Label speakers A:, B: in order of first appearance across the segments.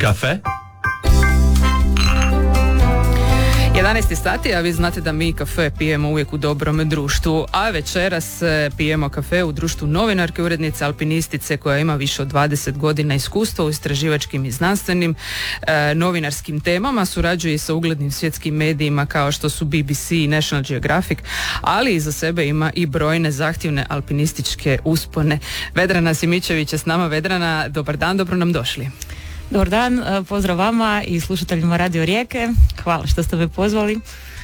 A: Kafe?
B: 11 sati, a vi znate da mi kafe pijemo uvijek u dobrom društvu, a večeras pijemo kafe u društvu novinarke, urednice, alpinistice koja ima više od 20 godina iskustva u istraživačkim i znanstvenim novinarskim temama, surađuje sa uglednim svjetskim medijima kao što su BBC i National Geographic, ali iza sebe ima i brojne zahtjevne alpinističke uspone. Vedrana Simičević je s nama. Vedrana, dobar dan, dobro nam došli.
C: Dobar dan, pozdrav vama i slušateljima Radio Rijeke. Hvala što ste me pozvali.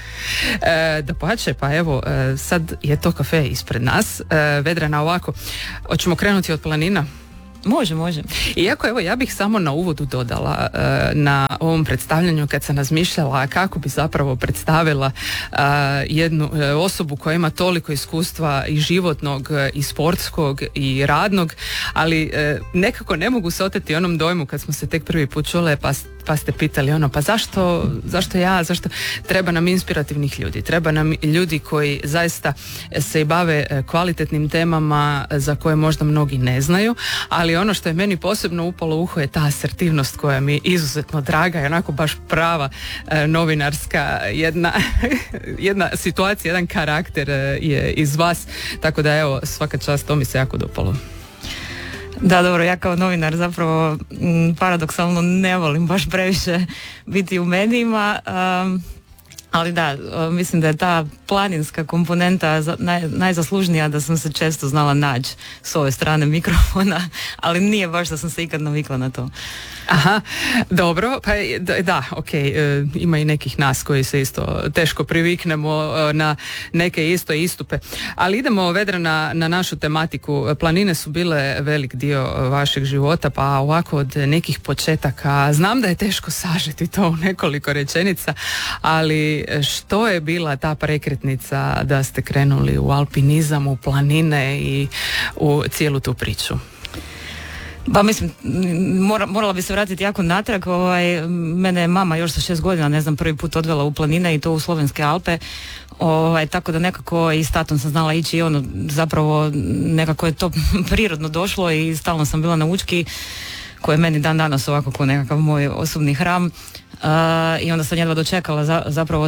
B: Dapače, pa evo, sad je to kafe ispred nas. Vedrana, ovako, hoćemo krenuti od planina?
C: Može.
B: Iako, evo, ja bih samo na uvodu dodala na ovom predstavljanju kad sam razmišljala kako bi zapravo predstavila jednu osobu koja ima toliko iskustva i životnog i sportskog i radnog, ali nekako ne mogu se oteti onom dojmu kad smo se tek prvi put čule pa ste pitali pa zašto ja, treba nam inspirativnih ljudi, treba nam ljudi koji zaista se i bave kvalitetnim temama za koje možda mnogi ne znaju, ali ono što je meni posebno upalo u uho je ta asertivnost koja mi je izuzetno draga i onako baš prava novinarska jedna situacija, jedan karakter je iz vas, tako da evo, svaka čast, to mi se jako dopalo.
C: Da, dobro, ja kao novinar zapravo paradoksalno ne volim baš previše biti u medijima, ali da, mislim da je ta planinska komponenta najzaslužnija, da sam se često znala naći s ove strane mikrofona, ali nije baš da sam se ikad navikla na to.
B: Aha, dobro, pa da, ok, ima i nekih nas koji se isto teško priviknemo na neke isto istupe, ali idemo, Vedrana, na našu tematiku. Planine su bile velik dio vašeg života, pa ovako od nekih početaka, znam da je teško sažeti to u nekoliko rečenica, ali što je bila ta prekretnica da ste krenuli u alpinizam, u planine i u cijelu tu priču?
C: Pa mislim, morala bi se vratiti jako natrag. Mene je mama još sa 6 godina, prvi put odvela u planine i to u Slovenske Alpe. Tako da nekako i s tatom sam znala ići i zapravo nekako je to prirodno došlo i stalno sam bila na Učki, koji je meni dan danas ovako kao nekakav moj osobni hram. I onda sam jedva dočekala zapravo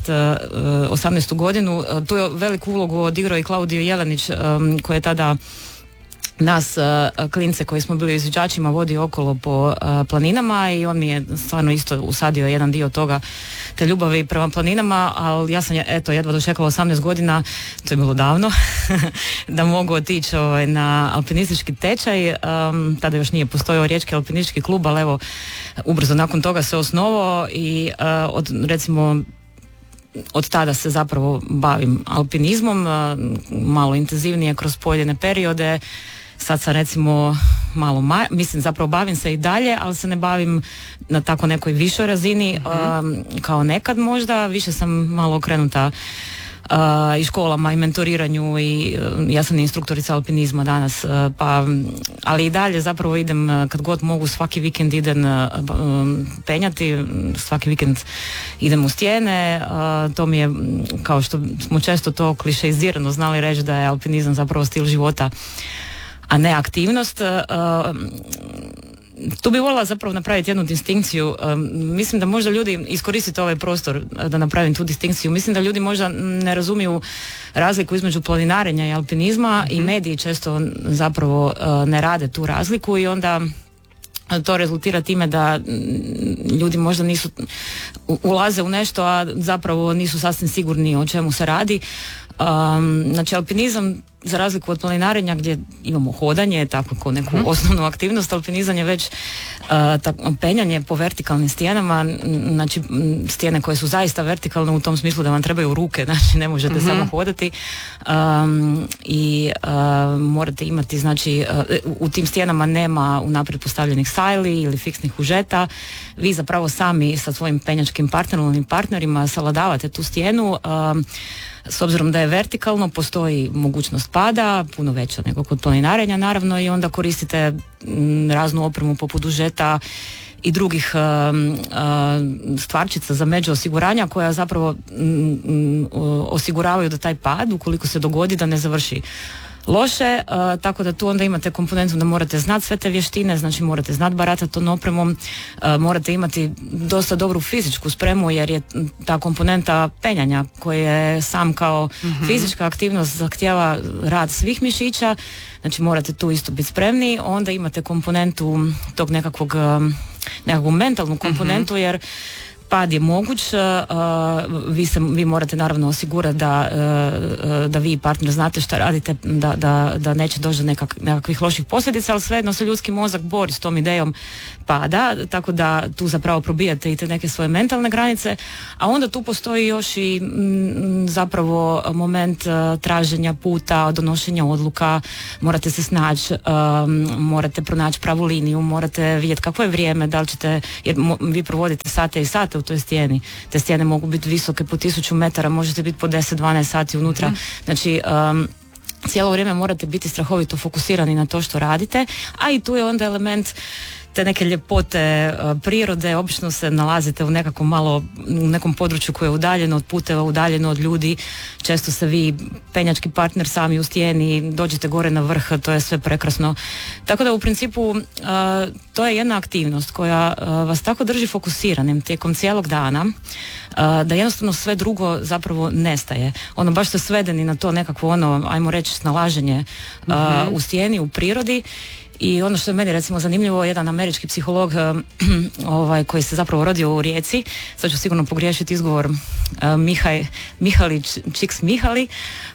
C: 18. godinu. Tu je veliku ulogu odigrao i Klaudio Jelenić, koji je tada nas klince koji smo bili izviđačima vodio okolo po planinama i on mi je stvarno isto usadio jedan dio toga, te ljubavi prema planinama, ali ja sam jedva dočekala 18 godina, to je bilo davno, da mogu otići na alpinistički tečaj. Tada još nije postojao Riječki alpinistički klub, ali evo ubrzo nakon toga se osnovao i od tada se zapravo bavim alpinizmom, malo intenzivnije kroz pojedine periode. Sad sam recimo malo zapravo bavim se i dalje, ali se ne bavim na tako nekoj višoj razini kao nekad možda. Više sam malo okrenuta i školama i mentoriranju i ja sam instruktorica alpinizma danas, ali i dalje zapravo idem kad god mogu, svaki vikend idem penjati, svaki vikend idem u stijene. To mi je, kao što smo često to klišeizirano znali reći, da je alpinizam zapravo stil života, a ne aktivnost. Tu bi voljela zapravo napraviti jednu distinkciju. Mislim da možda ljudi iskoristite ovaj prostor da napravim tu distinkciju. Mislim da ljudi možda ne razumiju razliku između planinarenja i alpinizma i mediji često zapravo ne rade tu razliku i onda to rezultira time da ljudi možda nisu ulaze u nešto, a zapravo nisu sasvim sigurni o čemu se radi. Znači, alpinizam, za razliku od planinarenja gdje imamo hodanje, tako kao neku osnovnu aktivnost, alpinizam je već penjanje po vertikalnim stijenama, znači stijene koje su zaista vertikalne u tom smislu da vam trebaju ruke, znači ne možete samo hodati i morate imati, znači u tim stijenama nema unaprijed postavljenih sajli ili fiksnih užeta, vi zapravo sami sa svojim penjačkim partnerima savladavate tu stijenu. S obzirom da je vertikalno, postoji mogućnost pada, puno veća nego kod planinarenja naravno, i onda koristite raznu opremu poput užeta i drugih stvarčica za među osiguranja koja zapravo osiguravaju da taj pad, ukoliko se dogodi, da ne završi loše, tako da tu onda imate komponentu da morate znati sve te vještine, znači morate znati baratati tom opremom, morate imati dosta dobru fizičku spremu jer je ta komponenta penjanja koja je sam kao fizička aktivnost zahtijeva rad svih mišića, znači morate tu isto biti spremni, onda imate komponentu tog nekakvu mentalnu komponentu jer pad je moguć, vi morate naravno osigurati da vi i partner znate šta radite, da neće doći do nekakvih loših posljedica, ali svejedno se ljudski mozak bori s tom idejom pada, tako da tu zapravo probijate i te neke svoje mentalne granice, a onda tu postoji još i zapravo moment traženja puta, donošenja odluka, morate se snaći, morate pronaći pravu liniju, morate vidjeti kakvo je vrijeme, da li ćete, jer vi provodite sate i sate u toj stijeni. Te stijene mogu biti visoke po 1000 metara, možete biti po 10-12 sati unutra. Znači, cijelo vrijeme morate biti strahovito fokusirani na to što radite, a i tu je onda element te neke ljepote prirode, obično se nalazite u nekom području koje je udaljeno od puteva, udaljeno od ljudi, često se vi penjački partner sami u stijeni, dođete gore na vrh, to je sve prekrasno. Tako da u principu to je jedna aktivnost koja vas tako drži fokusiranim tijekom cijelog dana, da jednostavno sve drugo zapravo nestaje. Baš ste svedeni na to nekakvo ajmo reći snalaženje u stijeni, u prirodi. I ono što je meni recimo zanimljivo, jedan američki psiholog koji se zapravo rodio u Rijeci, sad ću sigurno pogriješiti izgovor, Mihaly Csikszentmihalyi,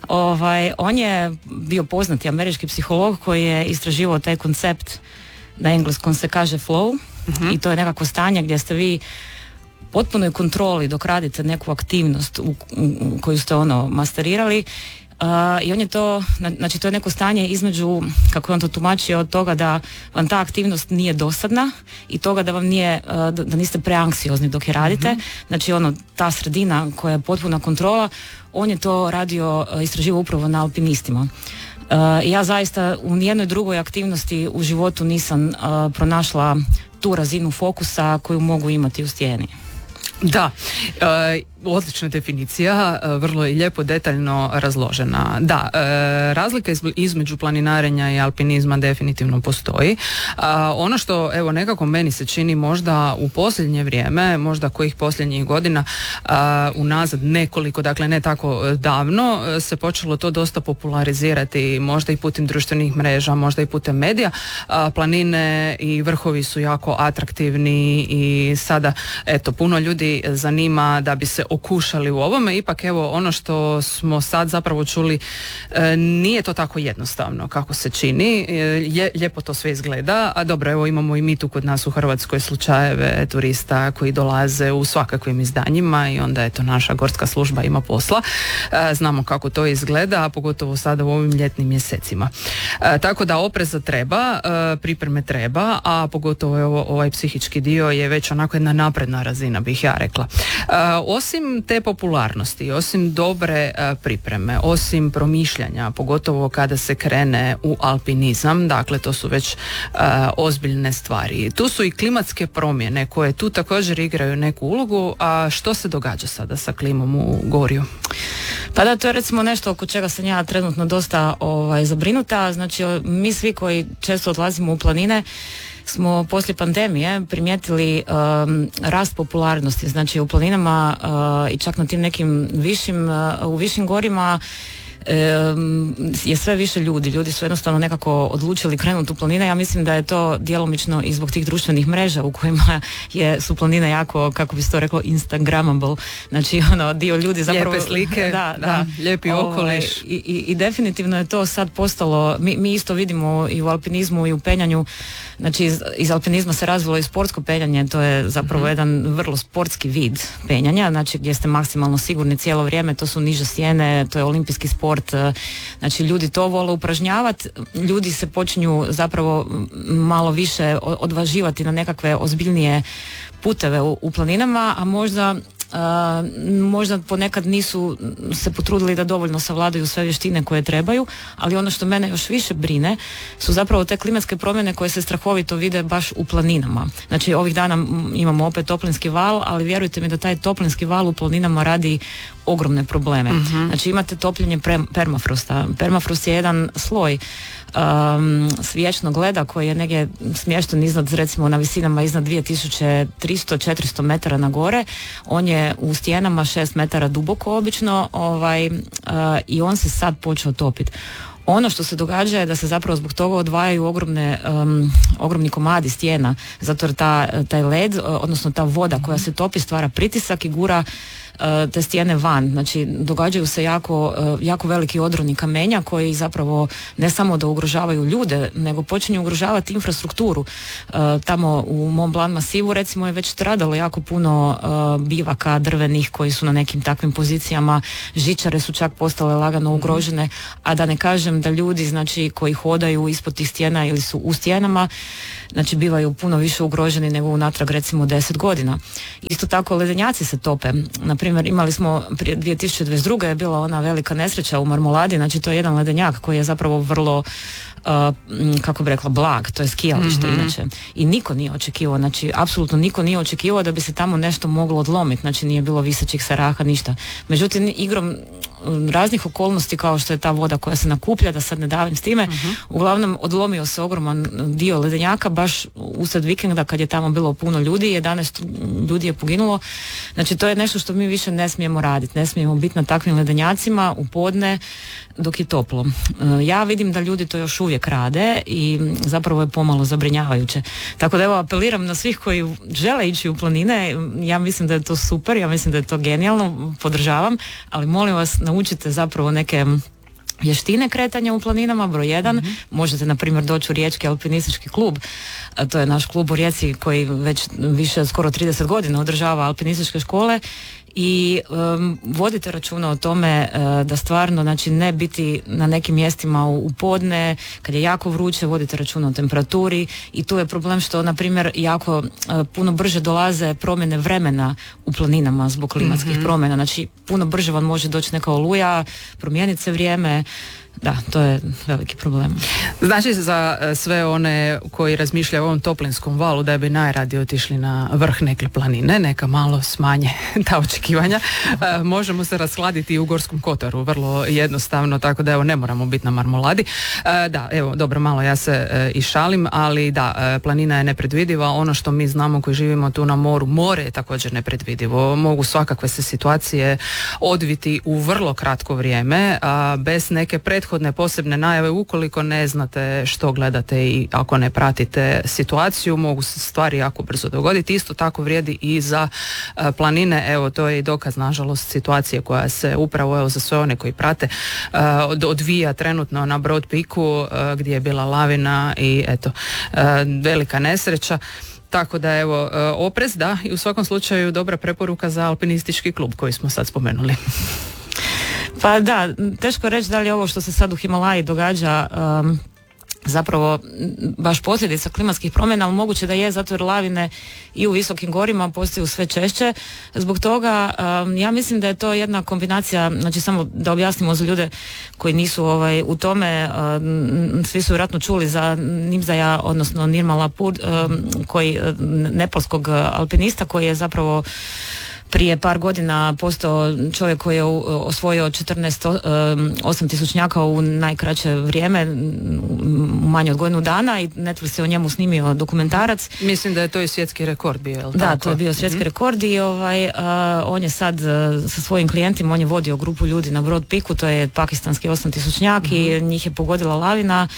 C: on je bio poznati američki psiholog koji je istraživao taj koncept, na engleskom se kaže flow, i to je nekakvo stanje gdje ste vi potpunoj kontroli dok radite neku aktivnost u koju ste masterirali. I on je to, znači to je neko stanje između, kako je on to tumačio, od toga da vam ta aktivnost nije dosadna i toga da vam nije, da niste preanksiozni dok je radite. Znači ta sredina koja je potpuna kontrola, on je to radio, istraživao upravo na alpinistima. Ja zaista u nijednoj drugoj aktivnosti u životu nisam pronašla tu razinu fokusa koju mogu imati u stijeni.
B: Da, odlična definicija, vrlo je lijepo detaljno razložena. Da, razlika između planinarenja i alpinizma definitivno postoji. Ono što evo nekako meni se čini možda u posljednje vrijeme, možda kojih posljednjih godina unazad nekoliko, dakle ne tako davno, se počelo to dosta popularizirati, možda i putem društvenih mreža, možda i putem medija. Planine i vrhovi su jako atraktivni i sada eto puno ljudi zanima da bi se okušali u ovome. Ipak evo ono što smo sad zapravo čuli, nije to tako jednostavno kako se čini. Lijepo to sve izgleda, a dobro, evo imamo i mi tu kod nas u Hrvatskoj slučajeve turista koji dolaze u svakakvim izdanjima i onda eto naša gorska služba ima posla. Znamo kako to izgleda, a pogotovo sada u ovim ljetnim mjesecima. Tako da opreza treba, pripreme treba, a pogotovo ovaj psihički dio je već onako jedna napredna razina, bih ja rekla. Osim te popularnosti, osim dobre pripreme, osim promišljanja, pogotovo kada se krene u alpinizam, dakle to su već ozbiljne stvari. Tu su i klimatske promjene koje tu također igraju neku ulogu, a što se događa sada sa klimom u Gorju?
C: Pa da, to je recimo nešto oko čega sam ja trenutno dosta zabrinuta. Znači mi svi koji često odlazimo u planine smo poslije pandemije primijetili rast popularnosti, znači u planinama i čak na tim nekim u višim gorima je sve više ljudi su jednostavno nekako odlučili krenuti u planine. Ja mislim da je to djelomično i zbog tih društvenih mreža u kojima su planine jako, kako bi se to reklo, instagramable, znači dio ljudi zapravo
B: lijepe slike, da, lijepi okoliš
C: i definitivno je to sad postalo, mi isto vidimo i u alpinizmu i u penjanju, znači iz alpinizma se razvilo i sportsko penjanje, to je zapravo jedan vrlo sportski vid penjanja, znači gdje ste maksimalno sigurni cijelo vrijeme, to su niže stijene, to je olimpijski sport, znači ljudi to vole upražnjavati, ljudi se počinju zapravo malo više odvaživati na nekakve ozbiljnije puteve u planinama, a možda možda ponekad nisu se potrudili da dovoljno savladaju sve vještine koje trebaju, ali ono što mene još više brine su zapravo te klimatske promjene koje se strahovito vide baš u planinama. Znači ovih dana imamo opet toplinski val, ali vjerujte mi da taj toplinski val u planinama radi ogromne probleme. Znači imate topljenje permafrosta. Permafrost je jedan sloj vječnog leda koji je negdje smješten iznad, recimo na visinama iznad 2300-400 metara na gore. On je u stijenama 6 metara duboko obično i on se sad počeo topiti. Ono što se događa je da se zapravo zbog toga odvajaju ogromni komadi stijena, zato jer taj led, odnosno ta voda koja se topi stvara pritisak i gura te stijene van. Znači događaju se jako veliki odroni kamenja koji zapravo ne samo da ugrožavaju ljude, nego počinju ugrožavati infrastrukturu. Tamo u Mont Blanc masivu recimo je već stradalo jako puno bivaka drvenih koji su na nekim takvim pozicijama, žičare su čak postale lagano ugrožene, a da ne kažem da ljudi znači koji hodaju ispod tih stijena ili su u stijenama, znači bivaju puno više ugroženi nego unatrag recimo 10 godina. Isto tako ledenjaci se tope. Naprimjer, imali smo prije 2022. je bila ona velika nesreća u Marmoladi, znači to je jedan ledenjak koji je zapravo vrlo kako bi rekla, blag, to je skijalište inače. I niko nije očekivao, znači apsolutno niko nije očekivao da bi se tamo nešto moglo odlomiti, znači nije bilo visećih saraha, ništa. Međutim, igrom raznih okolnosti kao što je ta voda koja se nakuplja, da sad ne davim s time, uglavnom odlomio se ogroman dio ledenjaka baš usred vikenda kad je tamo bilo puno ljudi, 11 ljudi je poginulo. Znači to je nešto što mi više ne smijemo raditi, ne smijemo biti na takvim ledenjacima u podne dok je toplo. Ja vidim da ljudi to još uvijek rade i zapravo je pomalo zabrinjavajuće. Tako da evo apeliram na svih koji žele ići u planine, ja mislim da je to super, ja mislim da je to genijalno, podržavam, ali molim vas naučite zapravo neke vještine kretanja u planinama, broj 1. Možete na primjer doći u Riječki alpinistički klub, to je naš klub u Rijeci koji već više skoro 30 godina održava alpinističke škole i vodite računa o tome da stvarno, znači ne biti na nekim mjestima u podne, kad je jako vruće, vodite računa o temperaturi i tu je problem što, na primjer, jako puno brže dolaze promjene vremena u planinama zbog klimatskih promjena, znači puno brže vam može doći neka oluja, promijeniti se vrijeme. Da, to je veliki problem.
B: Znači za sve one koji razmišljaju o ovom toplinskom valu da bi najradije otišli na vrh neke planine, neka malo smanje ta očekivanja, možemo se raskladiti i u Gorskom Kotaru, vrlo jednostavno, tako da evo ne moramo biti na Marmoladi. Da, evo, dobro, malo ja se i šalim, ali da, planina je nepredvidiva, ono što mi znamo koji živimo tu na moru, more je također nepredvidivo, mogu svakakve se situacije odviti u vrlo kratko vrijeme, bez neke prethodne posebne najave, ukoliko ne znate što gledate i ako ne pratite situaciju, mogu se stvari jako brzo dogoditi. Isto tako vrijedi i za planine, evo to je i dokaz nažalost situacije koja se upravo, evo za sve one koji prate, odvija trenutno na Broad Peaku gdje je bila lavina i eto, velika nesreća. Tako da evo, oprez, da, i u svakom slučaju dobra preporuka za alpinistički klub koji smo sad spomenuli.
C: Pa da, teško reći da li je ovo što se sad u Himalaji događa zapravo baš posljedica klimatskih promjena, ali moguće da je, zato jer lavine i u visokim gorima postaju sve češće. Zbog toga ja mislim da je to jedna kombinacija, znači samo da objasnimo za ljude koji nisu u tome, svi su vjerojatno čuli za Nimzaja, odnosno Nirmala Pur, nepalskog alpinista koji je zapravo prije par godina postao čovjek koji je osvojio 8 tisućnjaka u najkraće vrijeme, manje od godinu dana, i Netflix je o njemu snimio dokumentarac.
B: Mislim da je to i svjetski rekord bio, jel'
C: da,
B: tako?
C: to je bio svjetski rekord i on je sad sa svojim klijentima, on je vodio grupu ljudi na Broad Peaku, to je pakistanski 8 tisućnjak i njih je pogodila lavina.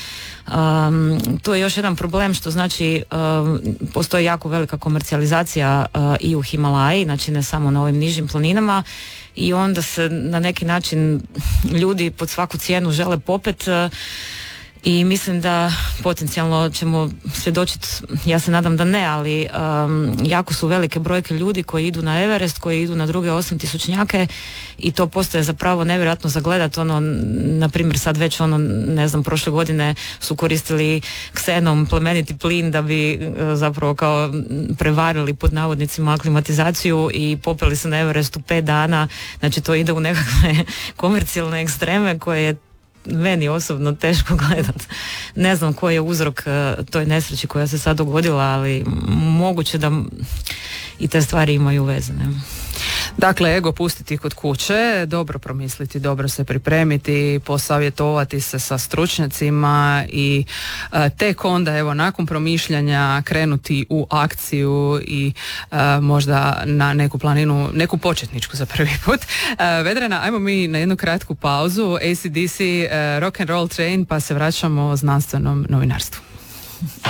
C: To je još jedan problem što znači postoji jako velika komercijalizacija i u Himalaji, znači ne samo na ovim nižim planinama, i onda se na neki način ljudi pod svaku cijenu žele popet I mislim da potencijalno ćemo svjedočiti, ja se nadam da ne, ali jako su velike brojke ljudi koji idu na Everest, koji idu na druge 8000-njake i to postaje zapravo nevjerojatno zagledat, na primjer sad već ne znam, prošle godine su koristili ksenom plemeniti plin da bi zapravo kao prevarili pod navodnicima aklimatizaciju i popeli se na Everestu 5 dana, znači to ide u nekakve komercijalne ekstreme koje je meni osobno teško gledat. Ne znam koji je uzrok toj nesreći koja se sad dogodila, ali moguće da i te stvari imaju veze. Ne?
B: Dakle, ego pustiti kod kuće, dobro promisliti, dobro se pripremiti, posavjetovati se sa stručnjacima i tek onda, evo, nakon promišljanja krenuti u akciju i možda na neku planinu, neku početničku za prvi put. Vedrana, ajmo mi na jednu kratku pauzu, AC/DC, Rock and Roll Train, pa se vraćamo o znanstvenom novinarstvu.